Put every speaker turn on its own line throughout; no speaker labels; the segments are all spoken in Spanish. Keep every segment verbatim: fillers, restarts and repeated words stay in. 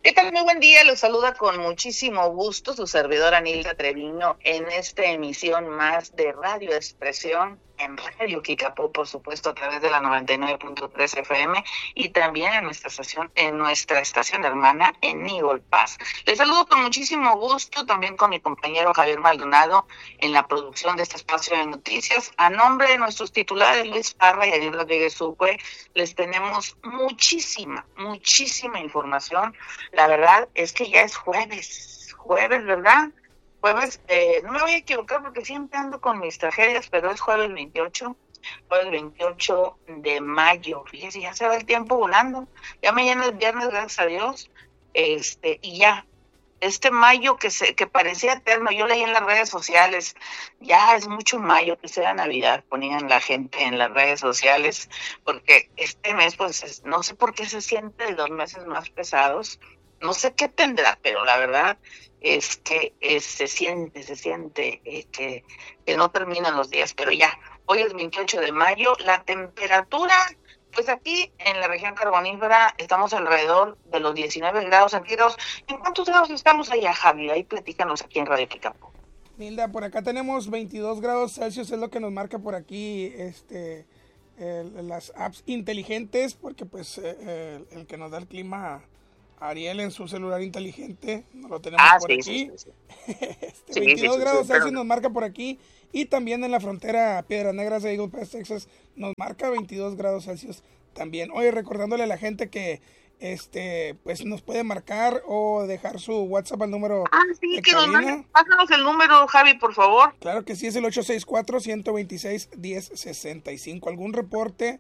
¿Qué tal? Muy buen día, los saluda con muchísimo gusto su servidora Nilda Treviño en esta emisión más de Radio Expresión en Radio Kikapú, por supuesto, a través de la noventa y nueve punto tres F M y también en nuestra estación, en nuestra estación hermana en Eagle Pass. Les saludo con muchísimo gusto, también con mi compañero Javier Maldonado en la producción de este espacio de noticias. A nombre de nuestros titulares Luis Parra y Ariel Rodríguez Ucue, les tenemos muchísima, muchísima información. La verdad es que ya es jueves, jueves, ¿verdad? Jueves, eh, no me voy a equivocar porque siempre ando con mis tragedias, pero es jueves veintiocho, jueves veintiocho de mayo. Fíjese, ya se va el tiempo volando. Ya mañana es viernes, gracias a Dios. Este, y ya, este mayo que se que parecía eterno, yo leí en las redes sociales, ya es mucho mayo, que sea Navidad, ponían la gente en las redes sociales, porque este mes, pues, es, no sé por qué se siente de los meses más pesados. No sé qué tendrá, pero la verdad es que es, se siente, se siente eh, que, que no terminan los días, pero ya, hoy es veintiocho de mayo, la temperatura, pues aquí en la región carbonífera estamos alrededor de los diecinueve grados centígrados. ¿En cuántos grados estamos allá, Javi? Ahí platícanos aquí en Radio Kikapú.
Nilda, por acá tenemos veintidós grados Celsius, es lo que nos marca por aquí este el, las apps inteligentes, porque pues eh, el, el que nos da el clima, Ariel, en su celular inteligente, no lo tenemos
ah,
por
sí,
aquí.
Sí, sí, sí.
este,
sí,
veintidós
sí, sí,
grados
sí,
Celsius
pero...
nos marca por aquí, y también en la frontera Piedras Negras de Eagle Pass, Texas, nos marca veintidós grados Celsius también. Oye, recordándole a la gente que este pues nos puede marcar o dejar su WhatsApp al número
Ah, sí,
de
que nos
cabina.
manden. Pásanos el número, Javi, por favor.
Claro que sí, es el ocho seis cuatro, uno dos seis, uno cero seis cinco. Algún reporte,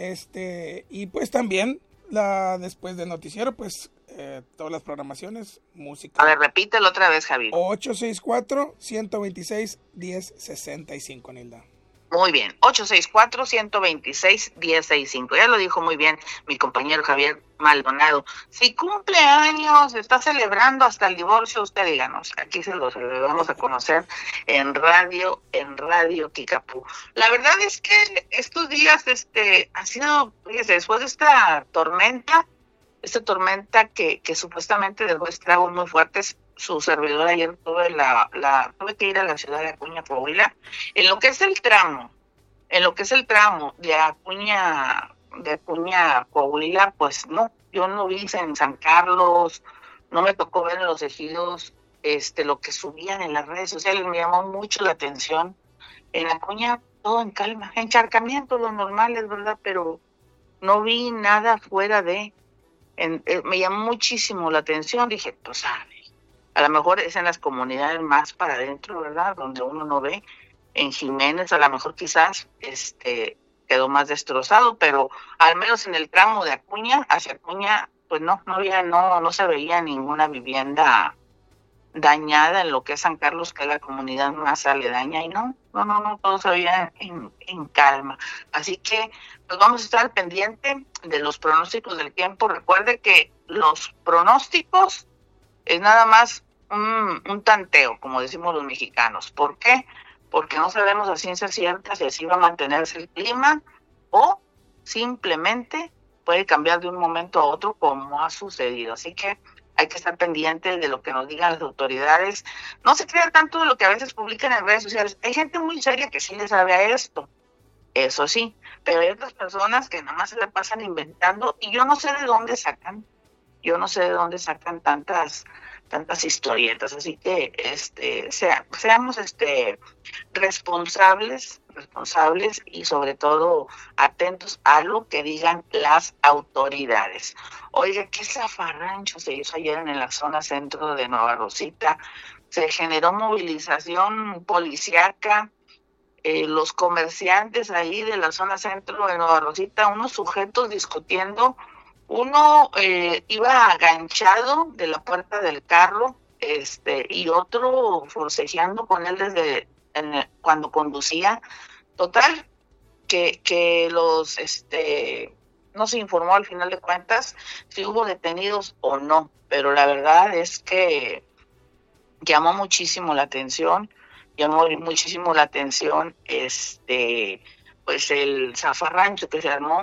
este y pues también la después del noticiero, pues eh, todas las programaciones, música.
A ver, repítelo otra vez, Javi.
ocho seis cuatro, uno dos seis, uno cero seis cinco, Nilda.
Muy bien, ocho seis cuatro, uno dos seis, uno cero seis cinco. Ya lo dijo muy bien mi compañero Javier Maldonado. Si cumple años, está celebrando hasta el divorcio, usted díganos. Aquí se lo vamos a conocer en radio, en Radio Kikapú. La verdad es que estos días este ha sido, fíjese, después de esta tormenta, esta tormenta que, que supuestamente dejó estragos muy fuertes. Su servidor ayer tuve la, la tuve que ir a la ciudad de Acuña, Coahuila, en lo que es el tramo, en lo que es el tramo de Acuña, de Acuña, Coahuila, pues no, yo no vi en San Carlos, no me tocó ver en los ejidos, este, lo que subían en las redes sociales, me llamó mucho la atención. En Acuña todo en calma, encharcamientos los normales, ¿verdad? Pero no vi nada fuera de, en, eh, me llamó muchísimo la atención, dije, pues sabe. A lo mejor es en las comunidades más para adentro, ¿verdad? Donde uno no ve. En Jiménez, a lo mejor quizás este quedó más destrozado, pero al menos en el tramo de Acuña, hacia Acuña, pues no, no había, no, no se veía ninguna vivienda dañada en lo que es San Carlos, que es la comunidad más aledaña, y no, no, no, no, todo se veía en, en calma. Así que, pues vamos a estar al pendiente de los pronósticos del tiempo. Recuerde que los pronósticos es nada más Un, un tanteo, como decimos los mexicanos. ¿Por qué? Porque no sabemos a ciencia cierta si así va a mantenerse el clima o simplemente puede cambiar de un momento a otro, como ha sucedido. Así que hay que estar pendientes de lo que nos digan las autoridades. No se crean tanto de lo que a veces publican en redes sociales. Hay gente muy seria que sí le sabe a esto, eso sí, pero hay otras personas que nada más se le pasan inventando, y yo no sé de dónde sacan, yo no sé de dónde sacan tantas tantas historietas. Así que este sea, seamos este responsables responsables y sobre todo atentos a lo que digan las autoridades. Oiga, qué zafarrancho se hizo ayer en la zona centro de Nueva Rosita. Se generó movilización policíaca. Eh, los comerciantes ahí de la zona centro de Nueva Rosita, unos sujetos discutiendo. Uno eh, iba aganchado de la puerta del carro, este, y otro forcejeando con él desde en el, cuando conducía. Total, que, que los, este, no se informó al final de cuentas si hubo detenidos o no, pero la verdad es que llamó muchísimo la atención, llamó muchísimo la atención, este, pues el zafarrancho que se armó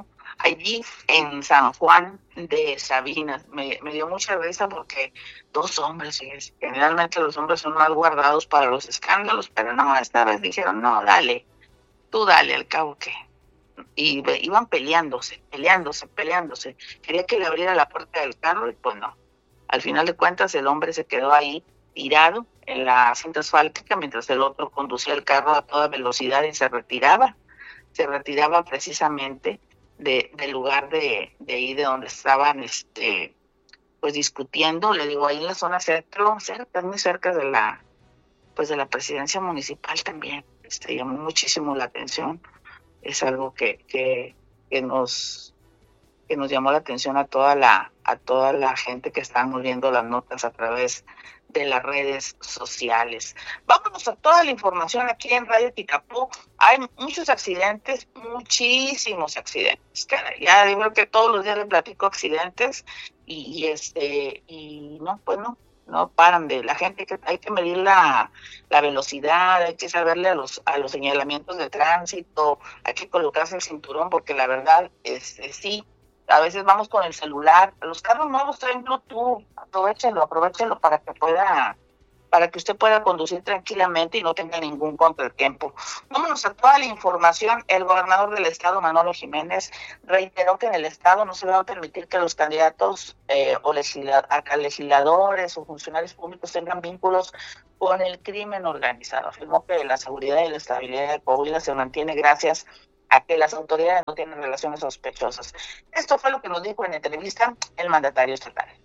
allí en San Juan de Sabinas. Me, me dio mucha risa porque dos hombres, generalmente los hombres son más guardados para los escándalos, pero no, esta vez dijeron, no, dale, tú dale, al cabo que... Y iban peleándose, peleándose, peleándose. Quería que le abriera la puerta del carro y pues no. Al final de cuentas el hombre se quedó ahí tirado en la cinta asfáltica mientras el otro conducía el carro a toda velocidad y se retiraba. Se retiraba precisamente de, del lugar de, de ahí de donde estaban este pues discutiendo, le digo, ahí en la zona centro, cerca, muy cerca de la pues de la presidencia municipal también. Este, llamó muchísimo la atención. Es algo que, que, que nos que nos llamó la atención a toda la a toda la gente que estábamos viendo las notas a través de las redes sociales. Vámonos a toda la información aquí en Radio Titapú. Hay muchos accidentes, muchísimos accidentes. Ya digo que todos los días les platico accidentes y, y este y no, pues no, no paran de la gente. Que hay que medir la, la velocidad, hay que saberle a los a los señalamientos de tránsito, hay que colocarse el cinturón porque la verdad es, es sí. A veces vamos con el celular. Los carros nuevos traen Bluetooth. Aprovechenlo, aprovechenlo para que pueda, para que usted pueda conducir tranquilamente y no tenga ningún contratiempo. Vámonos a toda la información. El gobernador del estado, Manolo Jiménez, reiteró que en el estado no se va a permitir que los candidatos eh, o legisla- legisladores o funcionarios públicos tengan vínculos con el crimen organizado. Afirmó que la seguridad y la estabilidad de Coahuila se mantiene gracias a que las autoridades no tienen relaciones sospechosas. Esto fue lo que nos dijo en entrevista el mandatario estatal.